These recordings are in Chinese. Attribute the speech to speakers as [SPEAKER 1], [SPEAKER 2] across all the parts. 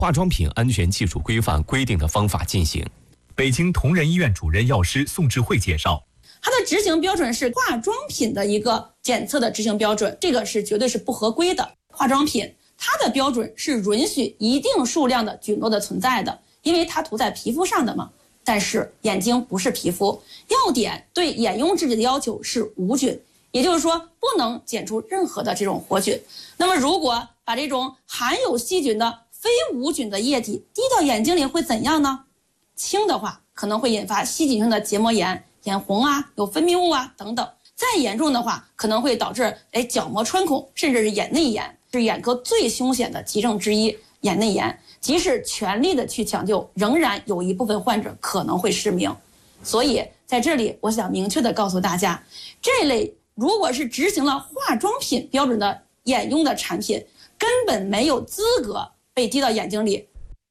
[SPEAKER 1] 化妆品安全技术规范规定的方法进行。
[SPEAKER 2] 北京同仁医院主任药师宋智慧介绍，
[SPEAKER 3] 它的执行标准是化妆品的一个检测的执行标准，这个是绝对是不合规的。化妆品它的标准是允许一定数量的菌落的存在的，因为它涂在皮肤上的嘛。但是眼睛不是皮肤，药典对眼用制剂的要求是无菌，也就是说不能检出任何的这种活菌。那么如果把这种含有细菌的非无菌的液体滴到眼睛里会怎样呢？轻的话可能会引发细菌性的结膜炎、眼红啊、有分泌物啊等等；再严重的话可能会导致角膜穿孔，甚至是眼内炎，是眼科最凶险的急症之一。眼内炎即使全力的去抢救，仍然有一部分患者可能会失明。所以在这里我想明确的告诉大家，这类如果是执行了化妆品标准的眼用的产品，根本没有资格被滴到眼睛里。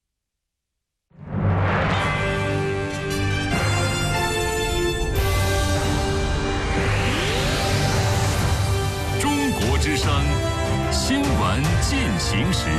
[SPEAKER 4] 中国之声新闻进行时。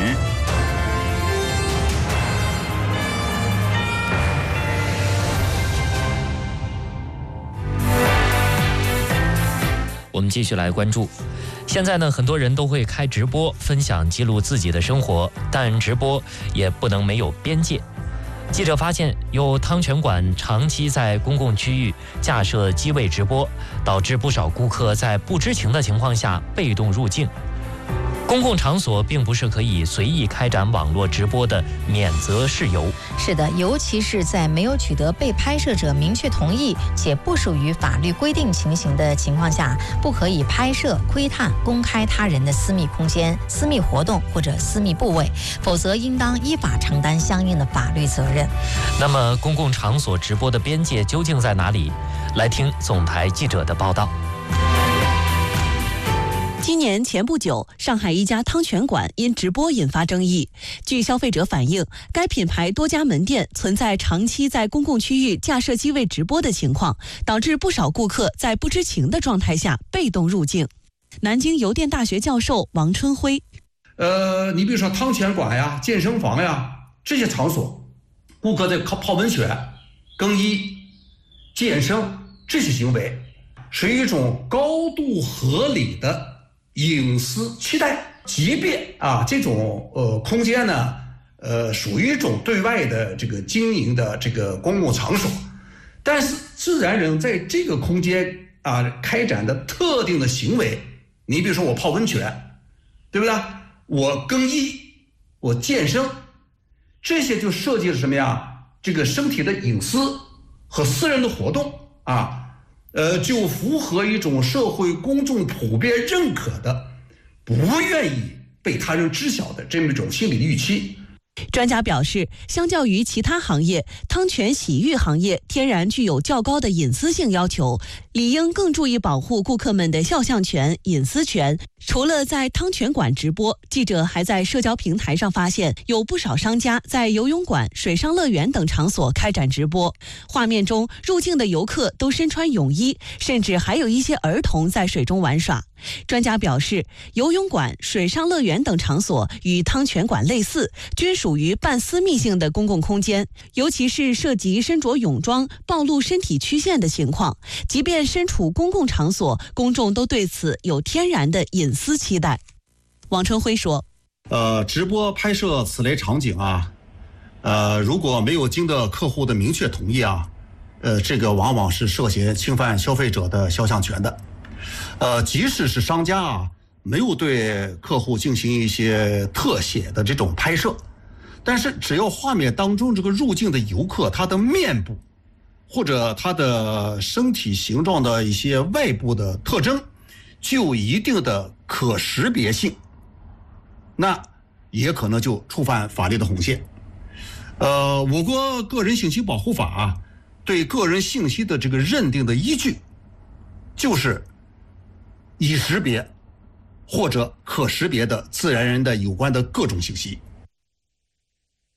[SPEAKER 5] 我们继续来关注，现在呢，很多人都会开直播分享记录自己的生活，但直播也不能没有边界。记者发现，有汤泉馆长期在公共区域架设机位直播，导致不少顾客在不知情的情况下被动入境。公共场所并不是可以随意开展网络直播的免责事由。
[SPEAKER 6] 是的，尤其是在没有取得被拍摄者明确同意且不属于法律规定情形的情况下，不可以拍摄、窥探、公开他人的私密空间、私密活动或者私密部位，否则应当依法承担相应的法律责任。
[SPEAKER 5] 那么，公共场所直播的边界究竟在哪里？来听总台记者的报道。
[SPEAKER 7] 今年前不久，上海一家汤泉馆因直播引发争议。据消费者反映，该品牌多家门店存在长期在公共区域架设机位直播的情况，导致不少顾客在不知情的状态下被动入境。南京邮电大学教授王春辉：
[SPEAKER 8] 你比如说汤泉馆呀、健身房呀这些场所，顾客在泡温泉、更衣、健身这些行为，是一种高度合理的隐私期待，即便这种空间呢属于一种对外的这个经营的这个公共场所，但是自然人在这个空间开展的特定的行为，你比如说我泡温泉，对不对？我更衣，我健身，这些就涉及了什么呀？这个身体的隐私和私人的活动就符合一种社会公众普遍认可的不愿意被他人知晓的这么一种心理预期。
[SPEAKER 7] 专家表示，相较于其他行业，汤泉洗浴行业天然具有较高的隐私性要求，理应更注意保护顾客们的肖像权、隐私权。除了在汤泉馆直播，记者还在社交平台上发现，有不少商家在游泳馆、水上乐园等场所开展直播。画面中入境的游客都身穿泳衣，甚至还有一些儿童在水中玩耍。专家表示，游泳馆、水上乐园等场所与汤泉馆类似，均属于半私密性的公共空间，尤其是涉及身着泳装、暴露身体曲线的情况，即便身处公共场所，公众都对此有天然的隐私期待。王春辉说：
[SPEAKER 9] 直播拍摄此类场景如果没有经得客户的明确同意这个往往是涉嫌侵犯消费者的肖像权的。即使是商家没有对客户进行一些特写的这种拍摄，但是只要画面当中这个入境的游客他的面部或者他的身体形状的一些外部的特征具有一定的可识别性，那也可能就触犯法律的红线。我国个人信息保护法对个人信息的这个认定的依据就是已识别或者可识别的自然人的有关的各种信息。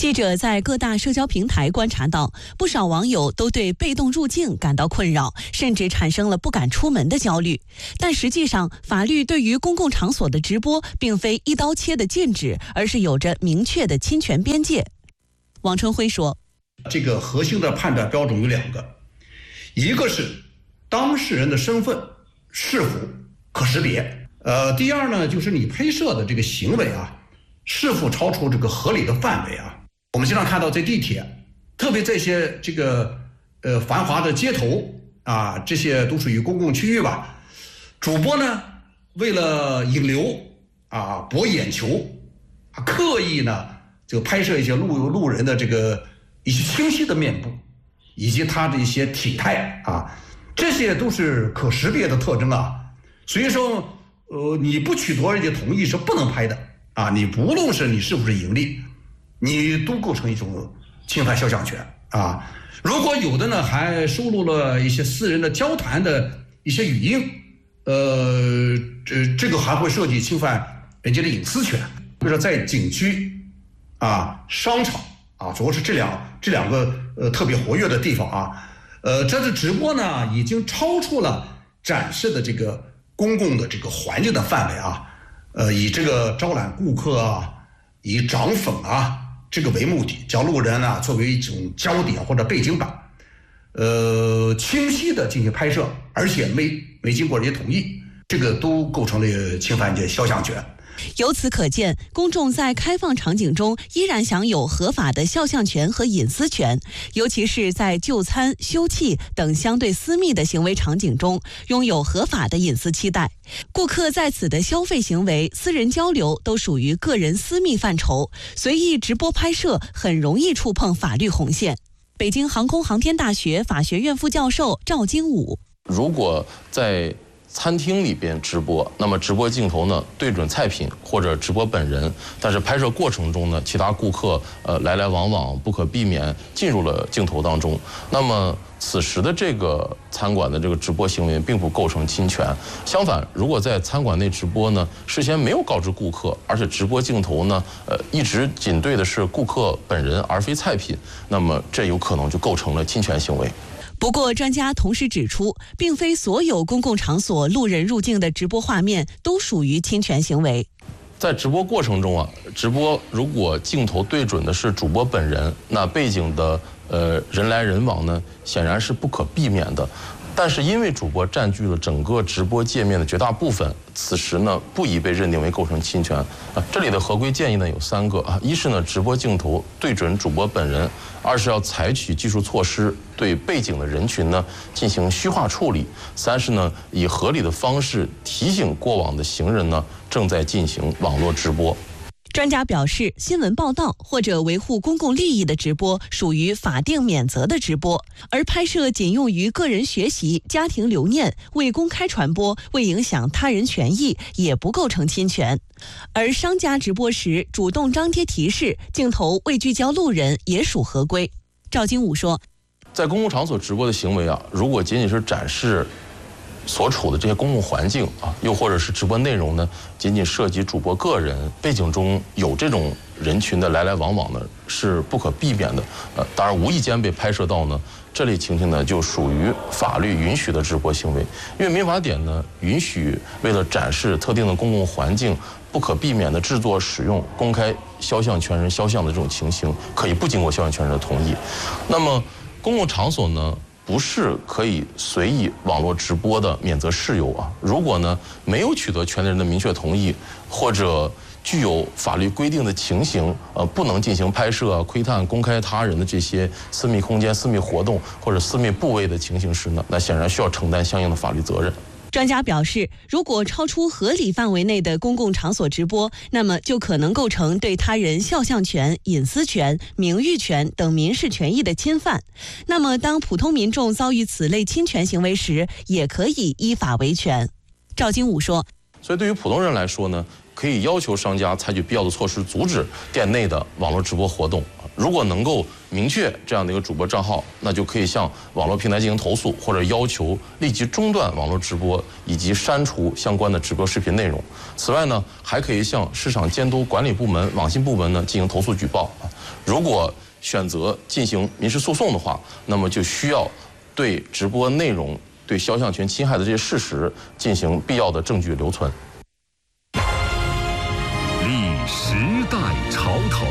[SPEAKER 7] 记者在各大社交平台观察到，不少网友都对被动入境感到困扰，甚至产生了不敢出门的焦虑。但实际上，法律对于公共场所的直播并非一刀切的禁止，而是有着明确的侵权边界。王春辉说，
[SPEAKER 8] 这个核心的判断标准有2个，一个是当事人的身份是否可识别，第二呢，就是你拍摄的这个行为啊，是否超出这个合理的范围啊。我们经常看到在地铁，特别这些这个繁华的街头啊，这些都属于公共区域吧。主播呢，为了引流啊，博眼球，刻意呢就拍摄一些路人的这个一些清晰的面部，以及他的一些体态啊，这些都是可识别的特征啊。所以说，你不取得人家同意是不能拍的啊。你不论是你是不是盈利，你都构成一种侵犯肖像权啊。如果有的呢还收录了一些私人的交谈的一些语音，这个还会涉及侵犯人家的隐私权。比如说在景区啊、商场啊，主要是这两个特别活跃的地方啊，这的直播呢已经超出了展示的这个公共的这个环境的范围啊，以这个招揽顾客啊，以涨粉啊这个为目的，将路人呢作为一种焦点或者背景板，清晰的进行拍摄，而且没经过人家同意，这个都构成了侵犯人家肖像权。
[SPEAKER 7] 由此可见，公众在开放场景中依然享有合法的肖像权和隐私权，尤其是在就餐、休憩等相对私密的行为场景中，拥有合法的隐私期待。顾客在此的消费行为、私人交流都属于个人私密范畴，随意直播拍摄很容易触碰法律红线。北京航空航天大学法学院副教授赵金武：
[SPEAKER 10] 如果在餐厅里边直播，那么直播镜头呢对准菜品或者直播本人，但是拍摄过程中呢，其他顾客来来往往，不可避免进入了镜头当中。那么此时的这个餐馆的这个直播行为并不构成侵权。相反，如果在餐馆内直播呢，事先没有告知顾客，而且直播镜头呢一直仅对的是顾客本人而非菜品，那么这有可能就构成了侵权行为。
[SPEAKER 7] 不过，专家同时指出，并非所有公共场所路人入境的直播画面都属于侵权行为。
[SPEAKER 10] 在直播过程中啊，直播如果镜头对准的是主播本人，那背景的人来人往呢，显然是不可避免的。但是因为主播占据了整个直播界面的绝大部分，此时呢不宜被认定为构成侵权。这里的合规建议呢有3个啊，一是呢直播镜头对准主播本人，二是要采取技术措施对背景的人群呢进行虚化处理，三是呢以合理的方式提醒过往的行人呢正在进行网络直播。
[SPEAKER 7] 专家表示，新闻报道或者维护公共利益的直播属于法定免责的直播，而拍摄仅用于个人学习、家庭留念、未公开传播、未影响他人权益也不构成侵权。而商家直播时主动张贴提示，镜头未聚焦路人也属合规。赵金武说，
[SPEAKER 10] 在公共场所直播的行为啊，如果仅仅是展示所处的这些公共环境啊，又或者是直播内容呢，仅仅涉及主播个人，背景中有这种人群的来来往往呢，是不可避免的。当然无意间被拍摄到呢，这类情形呢就属于法律允许的直播行为。因为民法典呢允许为了展示特定的公共环境，不可避免的制作、使用、公开肖像权人肖像的这种情形，可以不经过肖像权人的同意。那么公共场所呢，不是可以随意网络直播的免责事由啊。如果呢没有取得权利人的明确同意，或者具有法律规定的情形，不能进行拍摄、窥探、公开他人的这些私密空间、私密活动或者私密部位的情形时呢，那显然需要承担相应的法律责任。
[SPEAKER 7] 专家表示，如果超出合理范围内的公共场所直播，那么就可能构成对他人肖像权、隐私权、名誉权等民事权益的侵犯。那么当普通民众遭遇此类侵权行为时，也可以依法维权。赵金武说，
[SPEAKER 10] 所以对于普通人来说呢，可以要求商家采取必要的措施，阻止店内的网络直播活动。如果能够明确这样的一个主播账号，那就可以向网络平台进行投诉，或者要求立即中断网络直播以及删除相关的直播视频内容。此外呢，还可以向市场监督管理部门、网信部门呢进行投诉举报。 如果选择进行民事诉讼的话，那么就需要对直播内容对肖像权侵害的这些事实进行必要的证据留存。